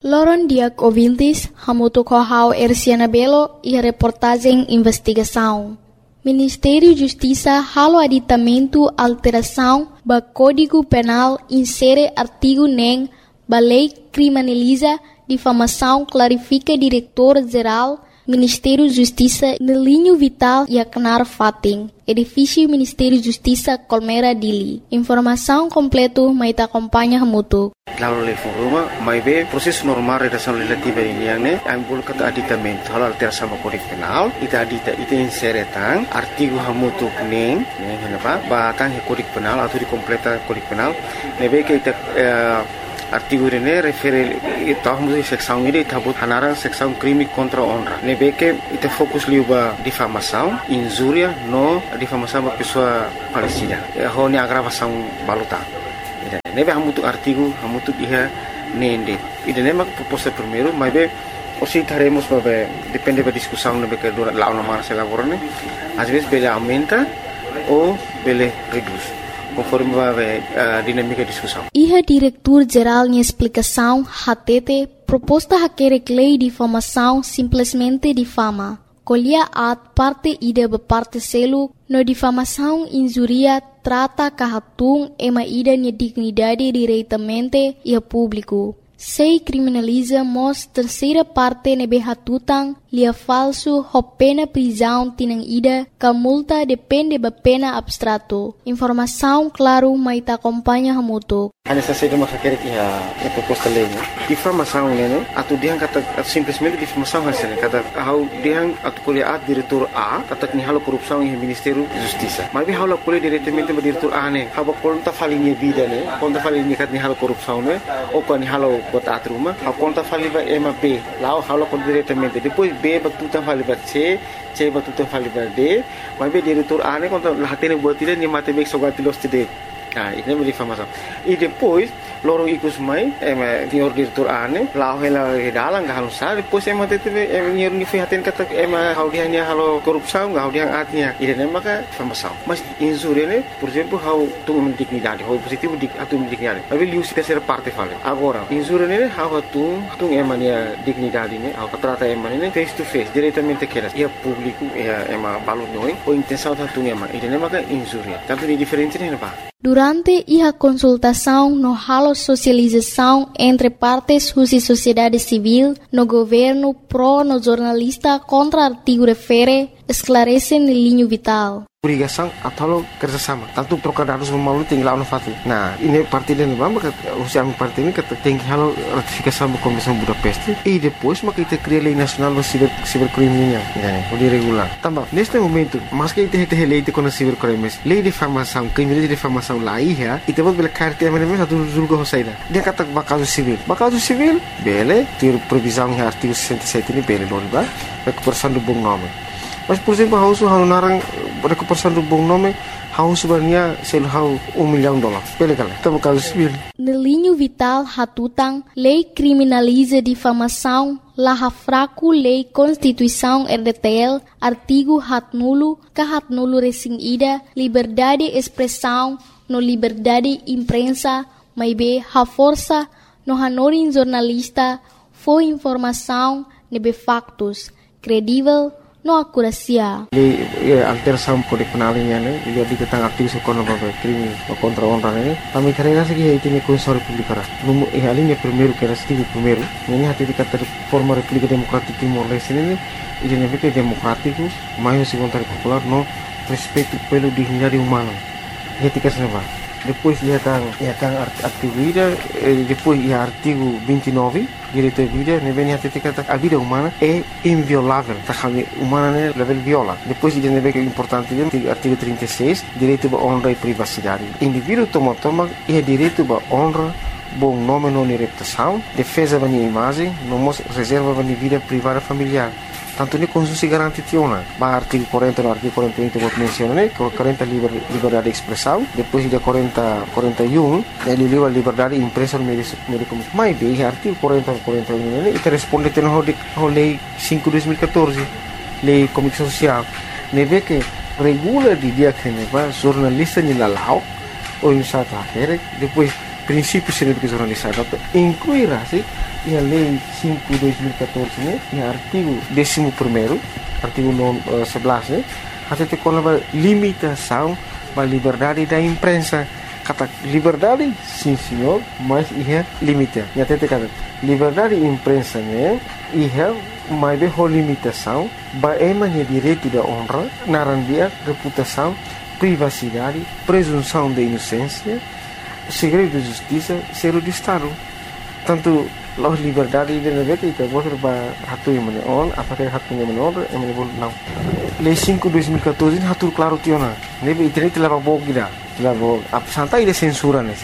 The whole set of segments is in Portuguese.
Loron Diak ouvintes, hamuto kohau Erciana Belo e a reportagem investigação. Ministério da Justiça halo aditamento alteração ba Código Penal insere artigo nem ba lei criminaliza difamação clarifica diretor-geral Ministério da Justiça no linho vital e acnar fating. Edifício Ministério da Justiça Colmeira Dili. Informação completo mais acompanha hamuto. Lalu level rumah, mai be proses normal redação legislativa ini yang ne, ambul kata aditamento, hal alteração sama Kode Penal, ita inseretang artigo hamutu neng kenapa, batang Kode Penal atau dikompleta Kode Penal, nebe ke ita artigo ini refere ita hamutu seksão ini tabut hanarang seksão crime contra honra, nebe ke ita fokus liuba difamação, injúria, no difamação ba pessoa falecida, honi agravação baluta. Nebe hamutu artigo hamutu dia nende. Ide nema proposta primeiro, mas be osi taremos babe depende da discussão nebe que dura lá uma se lavorane. Às vezes bele aumenta ou bele reduz, conforme babe dinâmica da discussão. Iha diretor-geral de explicação hatete proposta haquere lei de difamação simplesmente difama. Colhia at parte ida ba parte selo no difamação injuria trata kahatung ema ida nia dignidade diretamente e a público. Sei criminaliza mos terceira parte nebe hatutang lia falso ho pena prisão tinang ida ka multa depende ba pena abstrato. Informação claro mai ta acompanha hamuto. Hanya saja de masa kira a proposta lei, difamação né, atu dia kata simplesmente difamação hasilnya kata hau dia atu kuliah diretor A kata ni halo korupção em Ministério da Justiça. Mas hau la kuliah diretamente ba diretor A né, hau konta falinha vida né, konta falinha kat ni halo korupção né, ou kan ni halo bot atruma, hau konta fali ba ema B, lá hau kon diretamente. Depois B ba tutan fali ba C ba tutan fali ba D, mas be diretor A né konta lahatene buat dia ni mate bek sogati los tide. Nah, ini menjadi difamação. E depois, lorong ikut mai, senhor diretor ane, lau hela dalang gak halus sah. Depois tete, senhor nifihatin kata, hau dia ni halo korupsão, hau dia artinya. Ini nama ka difamação. Mas injúria ne, por exemplo, hau tu dignidade, hau positivo atu dignidade. Tapi liu si terceira parte fale. Agora, injúria ne, hau tu emania dignidade ne, hau trata emania face to face, diretamente keras. Ia público, ia balu noi, ou intenção tu ema. Ini nama ka injúria. Tanto ni diferente ne apa? Durante a consultação no halo socialização entre partes e sociedade civil, no governo pro no jornalista contra artigo refere, esclarece no linho vital. Obrigação atau kerjasama. Tanto trocar dados memalu tinggal no fatu. Nah, ini parti dan bamba usia parti ini kata tinggi halo ratifikasi sama Komisi Budapest. E depois maka kita cria lei nasional do cibercriminal, ya, udah regular. Tambah, neste momento, mas que kita lei de com cibercrimes, lei de difamação, crime de difamação lá ia, e depois bela carta mesmo satu julga hosaida. Dia kata bakal civil, bele, ter previsão em artigo 67 ini bele loriba, recuperação do bom nome. Mas, por exemplo, hau narang recuperação do bom nome, hau sebenarnya sel hau $1 milhão. Bele kala, tá bakal civil. No linho vital hatutang, lei criminaliza difamação, laha fraco lei Constituição RDTL, artigo hatnulo, kahatnulo resing ida, liberdade expressão, no liberdade imprensa, maibe ha força, no hanorin jornalista, foi informação, nebe factos, credível, no acuracia. Alteração Kode Penal ini ne, dia tentang artigo sekono babe crime contra honra ne. Kami karena segi itu ni Konstitusi Republik Ara. Numu alinha primeiro que era artigo primeiro. Ini hati dikata forma República Democrática Timor Leste ini ne que democrático, mais se vontade popular no respeito pelo dignidade humana. Dia tika senava. Depois ia kan artigo ida, depois ia artigo 29, direito à vida, ne vem até kata a vida humana é inviolável, tá kami humana ne level viola. Depois ia ne que importante dia artigo 36, direito à honra e privacidade. Indivíduo toma ia direito à honra, bom nome não reputação, defesa da imagem, não reserva da vida privada familiar. Tanto ni Constitusi garanti tiona, ba artigo 40 no artigo 41 vou mencionar, né? 40 liberdade de expressão, depois de 41 ele livre liberdade de imprensa no meio de comunicação. Mas bem, artigo 40 41 né? E responde tem no lei 5/2014, lei comunicação social, né? Vê que regula de dia que né, jornalista ni lalau ou em sata depois princípios científicos jornalizados, incluirá-se a Lei 5/2014, né, e o artigo 11º, artigo 11, né, até com a limitação da liberdade da imprensa. Kata liberdade, sim senhor, mas é limite. E até kata liberdade da imprensa, né, mas é limitação, é direito da honra, narandia, reputação, privacidade, presunção de inocência, segredo de justiça, segredo de Estado. Tanto as liberdades de negócio itu boleh hatu yang mana on, apakah hatu yang mana on, yang mana boleh não. Lei 5/2014 hatu claro tiona. Nebe internet telah bawa kita, telah bawa. Santai dia censura ni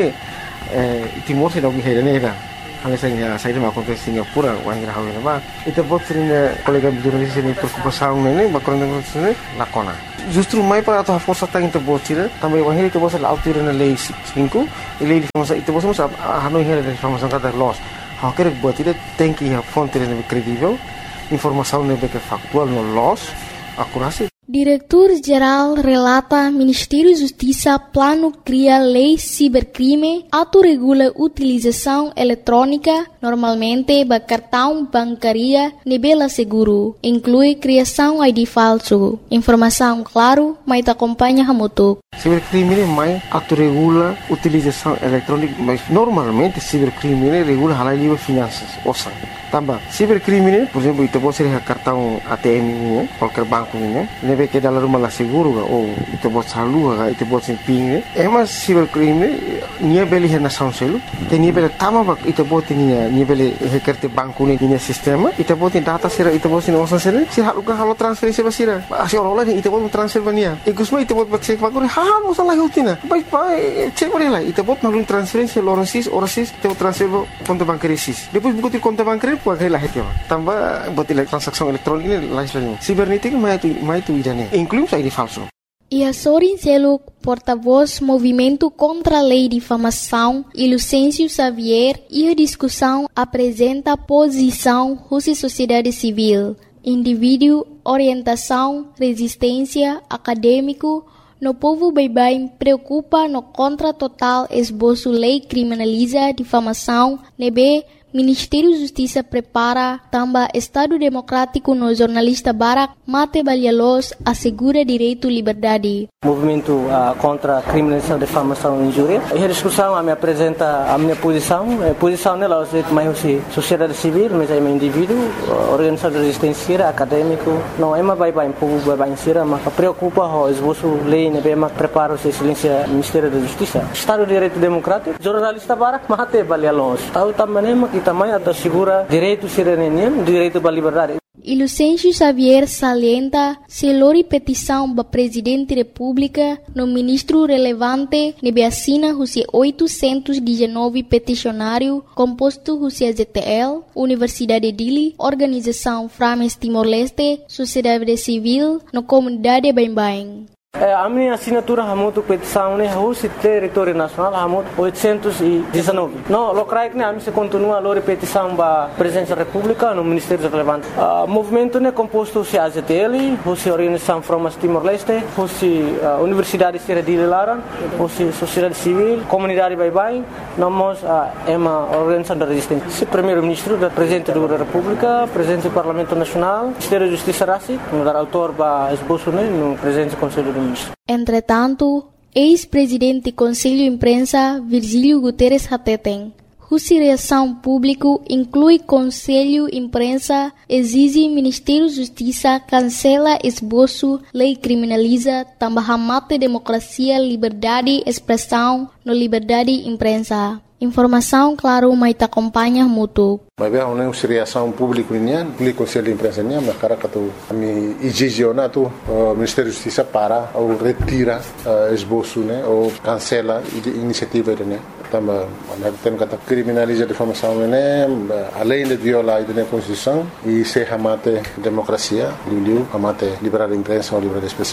Timor se dog hera ni dah. Hanya saya dah makan ke Singapura, orang yang hawa nama. Itu buat sering kolega jurnalis ini berkumpul ni, bakal dengan sini lakona. Justru mai para atau força tá into botira também o henrique você lá altura na lei 5 e lei de formação itu você sabe a não henrique de informação cada loss a querer botira tem que a fonte é credível informação não é factual no loss acurácia. Diretor-Geral relata Ministério da Justiça plano cria lei cibercrime, autorregula utilização eletrônica, normalmente ba cartão bancaria nebela seguro, inclui criação ID falso. Informação claro, mas te acompanha hamutuk. Cibercrime mais autorregula utilização eletrônica, mas normalmente cibercrime regula halal livre finanças, ouça. Tambah, cibercrime, por exemplo, itu pode ser cartão ATM ini, qualquer banco ini, nebe que dalam rumah lah seguro, ou itu pode salur, itu pode ser ping, mas cibercrime, nia beli hena sound selu, te nia beli tama bak, itu pode nia beli hekerte banku ni nia sistema, itu pode data sera, itu pode nia osan sera, si halo transferensi basira, asyik orang lain itu pode transfer bania, ikusma itu pode cek banku, hal masalah hutina, baik cek boleh lah, itu pode nalun transferensi orang sis, itu transfer konto bankari sis, depois buku ti konto bankari puai lah itu, tambah buat transaksi elektronik ini lain. Sibernetik mai tu idane, inclusive ID falso. E a Sorin Seluk, porta-voz Movimento contra a Lei de Difamação, e Lucêncio Xavier, e a discussão apresenta a posição Rússia Sociedade Civil, indivíduo, orientação, resistência, acadêmico, no povo baibai preocupa no contra total esboço lei criminaliza difamação, nebe Ministério da Justiça prepara também Estado Democrático no jornalista Barak Mate Balialos assegura direito à liberdade. Movimento contra a criminalização, difamação e injúria. E a discussão me apresenta a minha posição. A posição nela é mais sociedade civil, mas é um indivíduo, organização de resistência, acadêmico. Não é mais bem povo bem sira, mas preocupa o esboço lei, né, mas prepara o silêncio Ministério da Justiça. Estado de Direito Democrático, jornalista Barak Mate Balialos. Tahu também que também assegura direito cidadania, direito à liberdade. E Lucêncio Xavier salienta se lori petição para Presidente da República no ministro relevante nebe assina Rússia 819 peticionário composto Rússia ZTL, Universidade de Dili, Organização Frames Timor-Leste, Sociedade Civil, no Comunidade Bain-Bain. A minha assinatura hamutu petição né Rússia território nacional hamutu 819. No locais né a mim se continua a petição para presidente da República no Ministério relevante. Movimento né composto se AZTL, Rússia Organização Frames Timor-Leste, Rússia Universidade de Lara, Rússia Sociedade Civil, Comunidade Bain-Bain, nós é uma organização da resistência. Se primeiro-ministro da presidente da República, presidente do Parlamento Nacional, Ministério da Justiça Rassi, no dar autor para esboço né no presidente do Conselho do Entretanto, ex-presidente do Conselho de Imprensa Virgílio Guterres Hateten, Rússia Reação Público inclui Conselho de Imprensa, exige Ministério da Justiça cancela esboço, lei criminaliza, também mate democracia, liberdade, expressão, no liberdade de imprensa. Informação, claro, mas te acompanha muito. Mas bem, a reação pública o Conselho de Imprensa mas cara que tu me exigena tu Ministério da Justiça para ou retira esboço né ou cancela iniciativa né também tem que criminaliza a difamação né além de violar a Constituição e se amate democracia, amate liberdade de imprensa ou liberdade de expressão.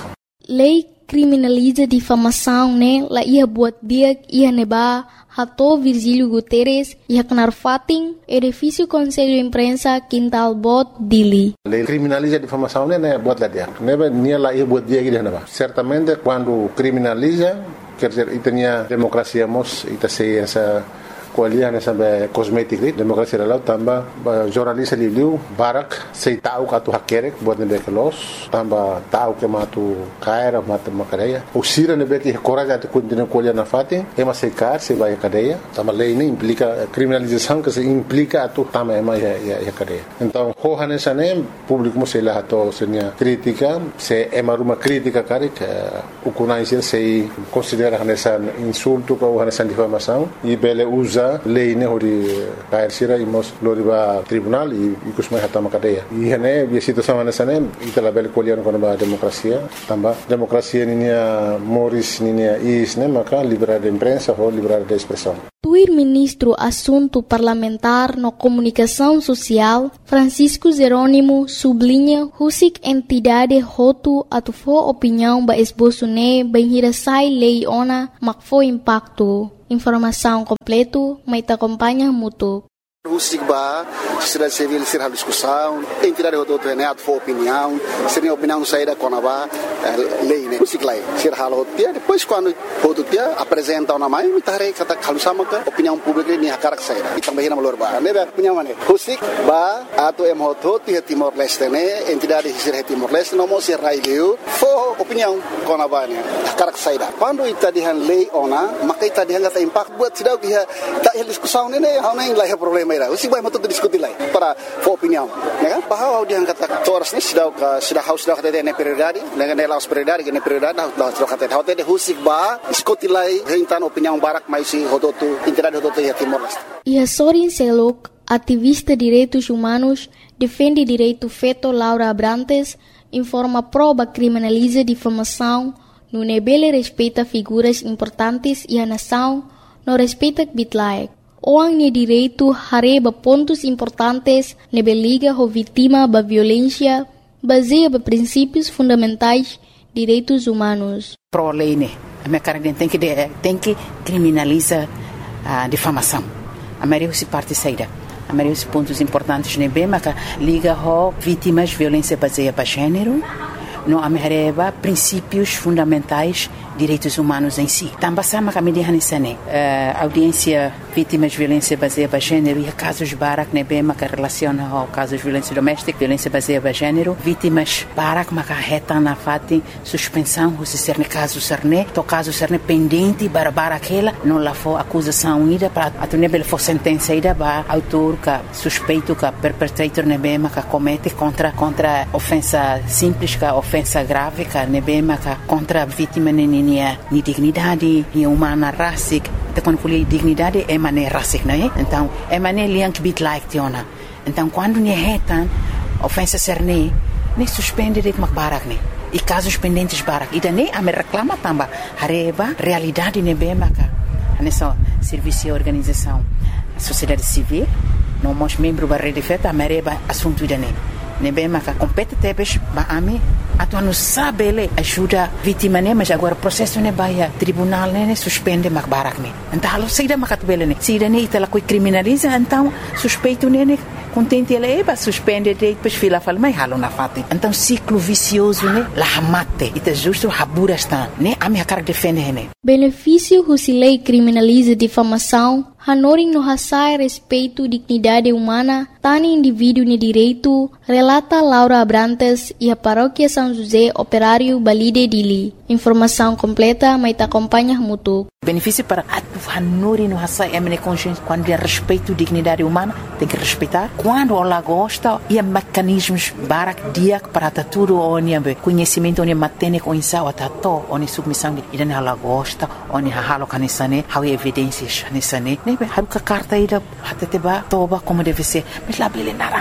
Lei criminaliza difamação, né? La ia buat dia, ia neba, Hato Virgílio Guterres, ia kenar fating, edifício Conselho Imprensa, Quintal Bot, Dili. Lei criminaliza difamação, né? Buat lá dia. Neba nia la ia buat dia que neba. Certamente quando criminaliza, quer dizer, itania democracia mos, itase essa kualiah nessa cosmética democracia lalau tambah jornalista liu barak sei tahu katu hakerek buat nebe kelos tambah tahu ke matu kaira matu makadeia usira nebe que coragem de continuar kualiah na fatin ema sei kar sei vai cadeia tambah lei ini implica criminalização que se implica atu tambah ema ya cadeia então ho nessa nem público mo sei lá to senia crítica se ema uma crítica karik ukunai sei considera nessa insulto ou nessa difamação e bele usa lei ne hori kair sira imos loriba tribunal e kusmai hatama cadeia e hene a situação nessa nem itala bel kolian com a democracia tamba democracia ninia moris ninia is ne maka liberdade de imprensa ou liberdade de expressão. Tuir ministro assunto parlamentar no comunicação social Francisco Jerônimo sublinha husik entidade hotu atufo opinião ba esboço ne benhirasai lei ona makfo impacto. Informação completo, mas acompanha mútuo. Husik ba, sociedade civil ser a discussão, entidade do torneio for opinião, seria opinião saída com a lei, né? Husik lá, ser halo dia, depois quando outro dia apresenta uma mãe, me tarei kata kalau sama ke opinião pública ni hakarak saída. E também na malor ba, né? Opinião mana? Husik ba, atau emoto ti Timor Leste né? Entidade ser Timor Leste não mostra raileu, for opinião com a ba né? Hakarak saída. Quando itadihan lei ona, maka itadihan kata impact buat sidau dia tak discussão né? Hau nem lah problema. Usik baik betul diskusi lagi para opinião, ya kan? Bahwa dia kata toras ni sudah kata dia prioridade, dengan dia laus prioridade, dengan prioridade sudah kata dia husik bah diskusi lagi tentang opinião barak maisi hototu entidade hototu ya Timor Leste. Ia Sorin Selok, ativista direitos humanos, defende direito feto Laura Abrantes, informa prova criminaliza difamação, no nebele respeita figuras importantes e a nação, no respeita bitlaek. Orang ni direito hareba pontos importantes nebe liga ho vítima ba violência baseia ba princípios fundamentais direitos humanos. Pro lei né, a minha cara tem que criminalizar a difamação. A maioria se parte saída. A maioria dos pontos importantes nebe mas liga ho vítimas violência baseia ba gênero. No amereba princípios fundamentais direitos humanos em si. Também sama kami dihanisane audiência vítimas de violência baseada em gênero e casos barak nebema que relaciona ao casos de violência doméstica, violência baseada em gênero, vítimas barak maka reta na fati suspensão se ser ne caso serne, to caso serne pendente bara aquela não lá for acusação ida para atunebel for sentença ida ba autor ka suspeito ka perpetrator nebema ka comete contra ofensa simples ka ofensa grave ka nebema ka contra vítima ni dignidade, ni humana racic, então quando falei dignidade é mané racic, não é? Então é mané liang bit like tiona. Então quando ni retan ofensa serne, nem suspende de barak ne. E casos pendentes barak. E daí a me reclama também hareba realidade nebe maka. Nessa serviço e organização, sociedade civil, não mos membro da rede feta, a mereba assunto daí. Nebe maka compete tebes ba ami atu anu sabele ajuda vítima ne mas agora processo ne baia tribunal ne suspende mak barak ne então halo saída makat bele ne saída ne itala coi criminaliza então suspeito ne contente ele eba suspende de depois fila fala mai halo na fati então ciclo vicioso ne la hamate ita justo habura está ne ami akar defende ne benefício husilei criminaliza difamação hanoring no hasai respeito dignidade humana tani indivíduo ne direito relata Laura Abrantes e a paróquia São José Operário Balide Dili. Informação completa, mas acompanha mútuo. Benefício para a Nuri no Hassai Emine Consciência, quando é respeito dignidade humana, tem que respeitar. Quando ela gosta, e mecanismos barak dia para tudo onde conhecimento onde matene com insau atato onde submissão e daí ela gosta onde halo canisane how evidências canisane nebe haruka carta ida até ba toba como deve ser mas lá bele nara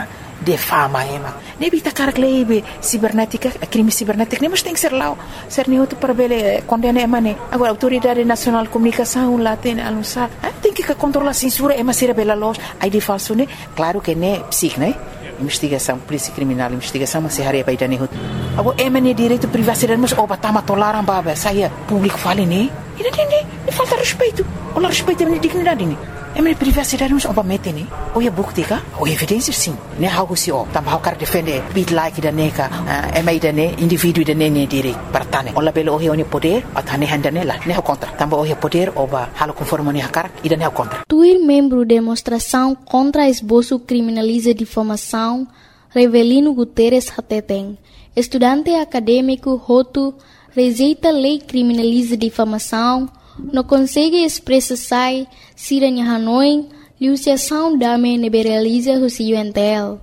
defama ema. Nebi ta karak lei cibernética, crime cibernético, nem mas tem que ser lá, ser nem outro para ver condena ema né. Agora a Autoridade Nacional de Comunicação lá tem anunciar, tem que controlar a censura ema ser bela loja, aí de falso né. Claro que né psic né. Investigação, polícia criminal, investigação, mas se haria para ir dane hut. Agora é mané direito privacidade, mas o batama tolaram baba, saia público fale né. E não falta respeito, olha respeito a dignidade né. É mané privacidade, mas o bamete né. Ou é buktika, ou evidência sim. Né algo se o, também o cara defende bit like da neca, é mais da né indivíduo da né direito para tane. Olha belo o é poder, a tane handa nela, né o contra. Também o poder, o ba halo conforme né cara e da né o contra. Tuir membro demonstração contra esboço criminaliza difamação, Revelino Guterres Hateteng, estudante acadêmico Hotu, rejeita lei criminaliza difamação, não consegue expressar siranya Hanoi, liusiação dame neberaliza o UNTL.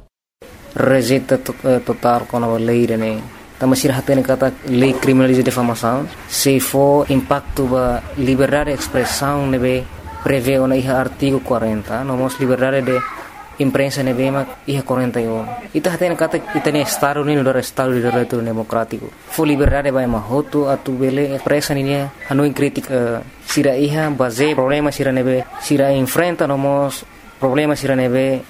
Rejeita total com a lei, né? Também se hatene kata lei criminaliza difamação, se for impacto ba liberdade de expressão nebe prevê o artigo 40, nomos liberdade de imprensa nebe mak iha 41. Ita hatene kata itane estado ni do estado de direito democrático. Fo liberdade ba mahoto atu bele expressa ni Hanoi crítica sira iha base problema sira nebe sira enfrenta nomos problema sira nebe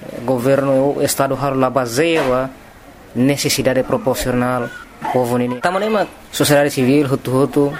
governo o estado har la base ba necessidade proporcional povo nini. Tamanema sociedade civil hutu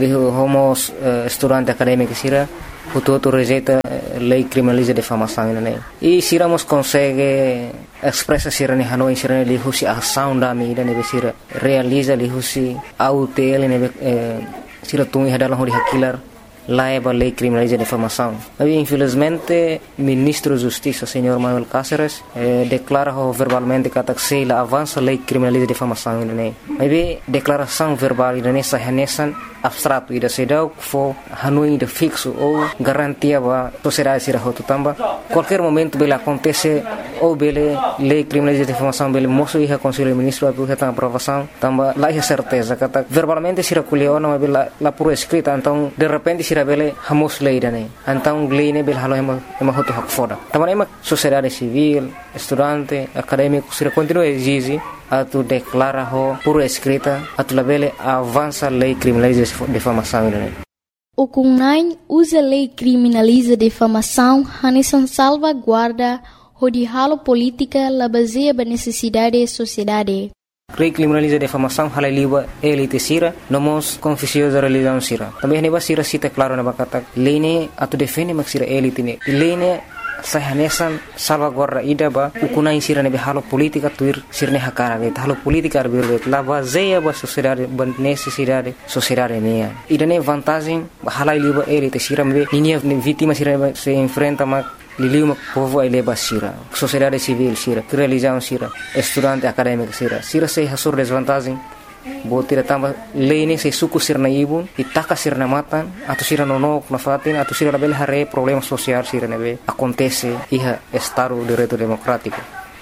homos estudante acadêmico sira hutu rejeita lei criminaliza difamação né. E siramos consegue expressa sira ni Hanoi sira ni husi ação da mídia ne sira realiza li husi autel ne sira tungi hadalah hori hakilar laiba lei criminaliza difamação. Mas infelizmente ministro da Justiça senhor Manuel Cáceres declara verbalmente que a avança lei criminaliza difamação né. Mas declaração verbal nessa hanesan abstrato ida sedau fo Hanoi de fixo ou garantia ba sociedade sira hotu tamba qualquer momento bele acontece ou bele lei criminaliza difamação bele moço ia conselho ministro atu reta aprovação tamba lá é certeza kata verbalmente sira kuliona mas bele lá por escrita então de repente sira bele hamos lei dane então lei ne bele halo ema hotu hak foda tamba ema sociedade civil estudante acadêmico sira continua exige atu declara por escrita atu labele avança lei criminaliza difamação né. O CUNAI usa lei criminaliza difamação hanesan salvaguarda hodihalo política la baseia ba necessidade da sociedade. Lei criminaliza difamação halai liba elite sira nomos confissões da religião sira. Também neba sira cita claro na bakata lei ne atu defende mak sira elite ne. Lei ne sahanesan salvaguarda ida ba ukunai sira nebe halo politika tuir sirne hakara be halo politika arbir la baseia ba sociedade ban necessidade sociedade mea ida ne vantagem halai liba elite sira me ninia vítima sira se enfrenta ma liliu mak povo ele ba sira sociedade civil sira religião sira estudante acadêmico sira se hasur desvantagem botira tamba lei ne se suku sirna ibun itaka sirna matan atau sira nonok na fatin atau sira label hare problema sosial sira nebe acontece iha estado direito democrático.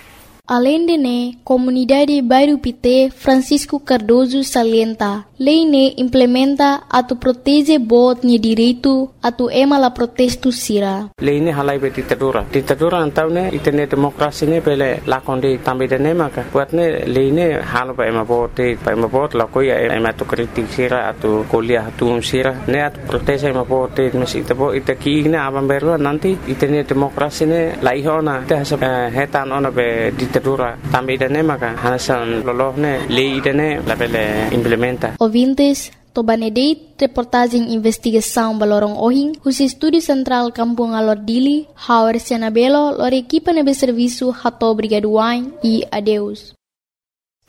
Além de ne, comunidade Bairro Pité Francisco Cardoso salienta, lei ne implementa atu protege bot ni direito atu ema la protesto sira. Lei ne halai be ditadura antau ne itene demokrasi ne pele lakonde tambe de ne maka buat ne lei ne halo ba ema bot la koya ema tu kritik sira atu kuliah atu sira ne atu protege ema bot mes ita ki ne abam berwa nanti itene demokrasi ne la ihona te hetan ona be ditadura tambe de ne maka hasan lolohne lei de ne la pele implementa. Ouvintes, Tobanedeit, reportagem investigação Balorong Ohing, os Estúdio Central Kampung Alordili, Hauer Sianabelo, lor equipa nebe serviço Hato Brigaduain e adeus.